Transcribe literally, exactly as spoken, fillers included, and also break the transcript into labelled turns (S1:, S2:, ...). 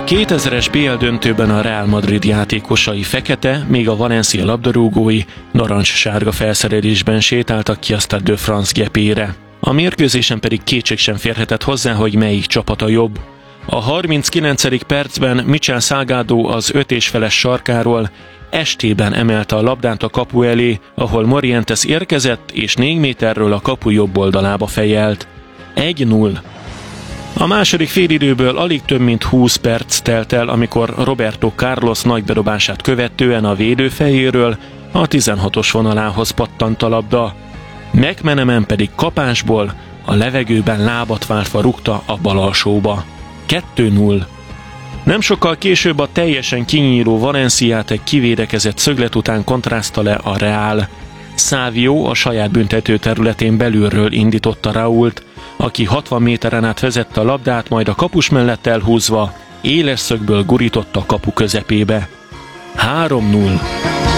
S1: kétezres bé el döntőben a Real Madrid játékosai fekete, míg a Valencia labdarúgói narancssárga felszerelésben sétáltak ki a Stade de France gepére. A mérkőzésen pedig kétség sem férhetett hozzá, hogy melyik csapat a jobb. A harminckilencedik percben Michel Salgado az öt és feles sarkáról estében emelte a labdát a kapu elé, ahol Morientes érkezett és négy méterről a kapu jobb oldalába fejelt. egy null. A második félidőből alig több mint húsz perc telt el, amikor Roberto Carlos nagybedobását követően a védő fejéről a tizenhatos vonalához pattant a labda. McManaman pedig kapásból a levegőben lábat váltva rúgta a bal alsóba. kettő null. Nem sokkal később a teljesen kinyíró Valenciát egy kivédekezett szöglet után kontrázta le a Real. Savio a saját büntető területén belülről indította Raúlt, aki hatvan méteren át vezette a labdát, majd a kapus mellett elhúzva éles szögből gurította a kapu közepébe. három null.